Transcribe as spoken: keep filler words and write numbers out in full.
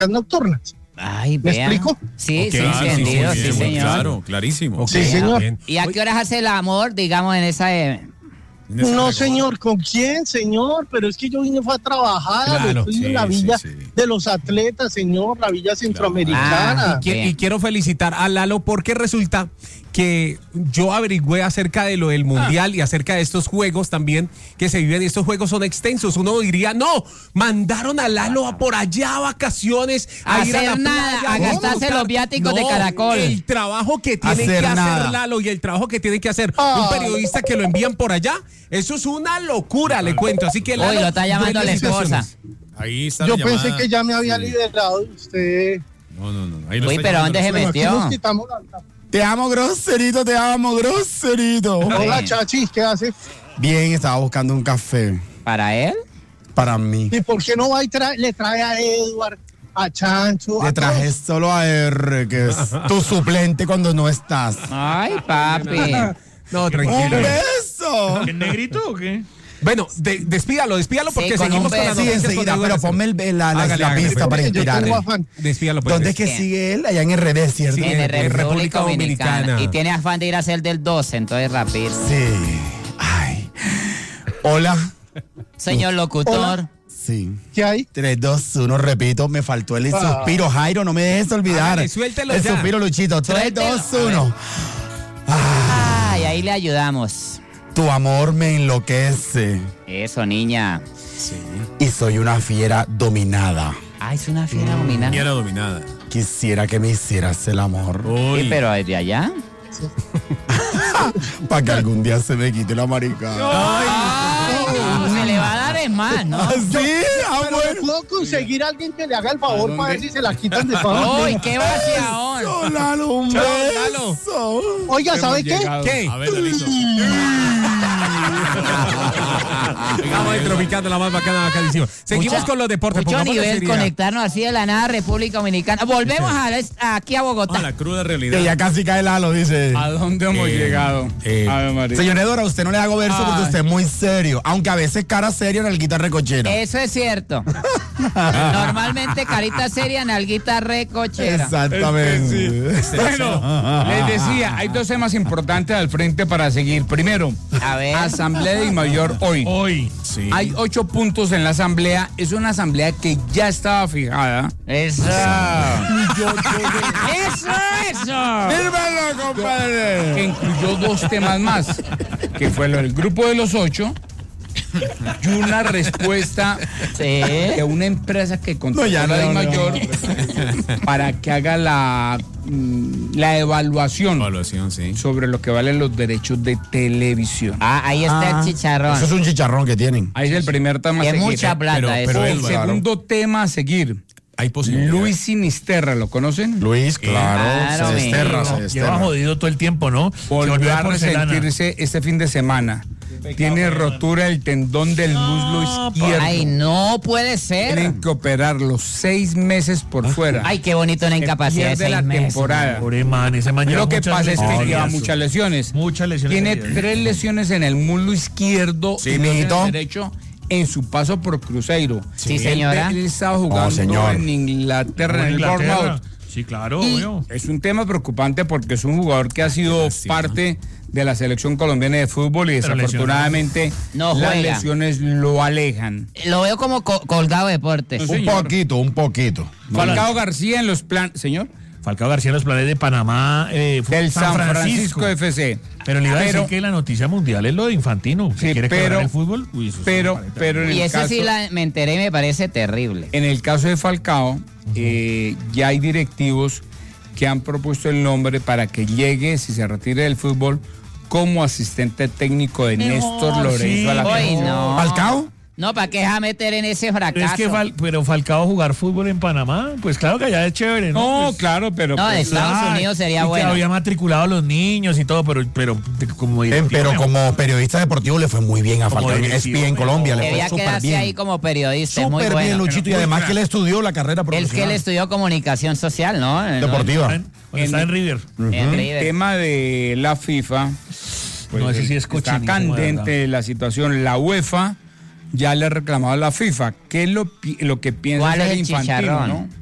nocturnas. Ay, ¿Me vea. explico? Sí, Okay, sí, claro, entendido, sí, sí, sí, señor. Claro, clarísimo. Sí, señor. ¿Y a qué horas hace el amor, digamos, en esa... eh, No, señor, ¿con quién, señor? Pero es que yo vine fue a trabajar, Claro, estoy sí, en la villa sí, sí. de los atletas, señor, la villa centroamericana. Ah, Y, qui- y quiero felicitar a Lalo porque resulta que yo averigüé acerca de lo del mundial y acerca de estos juegos también que se viven. Estos juegos son extensos. Uno diría, no, mandaron a Lalo a por allá a vacaciones, a ir a la Hacer nada, playa, a gastarse disfrutar. los viáticos de No, Caracol. El trabajo que tiene Hacer que hacer nada. Lalo y el trabajo que tiene que hacer Ah. un periodista que lo envían por allá, eso es una locura, le cuento. Así que Lalo, Uy, lo está llamando la buenas esposa. situaciones. Ahí está Yo la pensé llamada. que ya me había Sí. liberado de usted. No, no, no. Ahí lo Uy, está pero llamando ¿dónde la se esposa. Aquí metió? nos quitamos la... Te amo, groserito, te amo, groserito. Hola, Chachi, ¿qué hace? Bien, estaba buscando un café ¿Para él? para mí. ¿Y por qué no va y trae, le trae a Edward, a Chancho? Le a traje todos? solo a R, que es tu suplente cuando no estás. Ay, papi. No, ¡Un tranquilo. beso! ¿En negrito o qué? Bueno, de- despídalo, despídalo porque Sí, con seguimos un con las beso. Sí, noticias. enseguida, con pero Edward. ponme el- la, la, Hágale, la hágale. pista para Yo inspirar. tengo afán. Despídalo, pues. ¿Dónde es que Bien. sigue él? Allá en R D, ¿cierto? Sí. En en República, República Dominicana. Dominicana. Y tiene afán de ir a hacer del doce, entonces rápido. Sí. Ay. Hola. Señor locutor. Hola. Sí. ¿Qué hay? tres, dos, uno, repito, me faltó el Ah. suspiro, Jairo, no me dejes olvidar. Hágale, suéltelo el ya. suspiro, Luchito. tres, Suéltelo. dos, uno. Ay, ahí le ayudamos. Tu amor me enloquece Eso, niña. y soy una fiera dominada. Ay, es una fiera dominante. Fiera dominada. Quisiera que me hicieras el amor Uy. Sí, pero de allá. para que algún día se me quite la maricada. Ay, se le va a dar es más, ¿no? ¿Ah, sí? Ah, Pero bueno. ¿puedo conseguir a alguien que le haga el favor para ver si se la quitan de favor? Uy, qué vaciadón. Oh, Lalo, un Chao, beso. Oiga, ¿sabe qué? ¿Qué? A ver, Lalito. Estamos entropicando la más bacana, bacanísimo. Seguimos Mucha- con los deportes. Mucho pongámosle nivel seriedad. conectarnos así de la nada, República Dominicana. Volvemos a la- aquí a Bogotá. A la cruda realidad. Que ya casi cae Lalo, dice. ¿A dónde hemos Eh, llegado? eh, Ave María. Señor Edora, usted no le hago verso porque Ay. usted es muy serio. Aunque a veces cara seria en el guitarra recochera. Eso es cierto. Normalmente carita seria, nalguita recochera. Exactamente. Bueno, les decía, hay dos temas importantes al frente para seguir. Primero, A ver. Asamblea de Mayor hoy. Hoy. Sí. Hay ocho puntos en la asamblea. Es una asamblea que ya estaba fijada. Eso. Eso, eso. ¡Dímelo, compadre! Que incluyó dos temas más, que fue lo del grupo de los ocho y una respuesta Sí. de una empresa que contrató No, ya la no, de no. Mayor para que haga la, mm, la evaluación Evaluación, sí. sobre lo que valen los derechos de televisión. Ah, ahí está Ah, el chicharrón. Eso es un chicharrón que tienen. Ahí es el primer tema a Es seguir. mucha plata pero- eso. pero El él- segundo tema a seguir, Hay posibilidad. Luis Sinisterra, ¿lo conocen? Luis, claro, Claro, se desterra, amigo. se Lleva desterra. jodido todo el tiempo, ¿no? Se volvió Volvió de a porcelana. resentirse este fin de semana. Tiene rotura del tendón del muslo izquierdo. Ay, no puede ser. Tienen que operarlo seis meses por fuera. Ay, qué bonito una Se incapacidad de pierde seis la meses. temporada. Pobre man, ese man lleva Lo que muchas pasa es que lesiones. lleva muchas lesiones. Muchas lesiones. Tiene seguidas. tres lesiones en el muslo izquierdo Sí, y dos en mijito. el derecho en su paso por Cruzeiro. Sí, señora. Él, él estaba jugando Oh, señor. en Inglaterra, en el Inglaterra. Bournemouth. Sí, claro, Y obvio. es un tema preocupante porque es un jugador que ha sido lástima. parte de la selección colombiana de fútbol y Pero desafortunadamente No las juega. lesiones lo alejan. Lo veo como co- colgado de deporte. No, Un señor. poquito, un poquito. Falcao García en los planes, señor, Falcao García en los planes de Panamá, eh, fue del San Francisco, F C. Pero le iba a decir Pero- que la noticia mundial es lo de Infantino. ¿Que Sí, quiere pero- quebrar el fútbol? Uy, eso sí pero- me parece pero- terrible. Y el ese sí caso- la, me enteré y me parece terrible. En el caso de Falcao, eh, ya hay directivos que han propuesto el nombre para que llegue, si se retire del fútbol, como asistente técnico de Néstor sí. Lorenzo a la Ay, no. ¿Falcao? No, ¿para qué a meter en ese Pero fracaso? es que Fal- pero Falcao jugar fútbol en Panamá, pues claro que allá es chévere, ¿no? No, Pues, claro, pero... No, pues, de Estados ay, Unidos sería y que bueno. había matriculado a los niños y todo, pero, pero de- como Eh, directivo, pero mejor. como periodista deportivo le fue muy bien a Como Falcao. En directivo, S P en Colombia le Debía fue súper quedarse ahí bien. como periodista, es muy Súper bien, bueno. Luchito. Y además que él estudió la carrera Él que profesional. él estudió comunicación social, ¿no? Deportiva. Cuando está en, En- River. En el River. tema de la FIFA, pues, No, ese sí es está cochinísimo, de candente verdad. la situación. La UEFA ya le ha reclamado a la FIFA. ¿Qué es lo, pi- lo que piensa ¿Cuál es hacer el Infantino, chicharrón? no?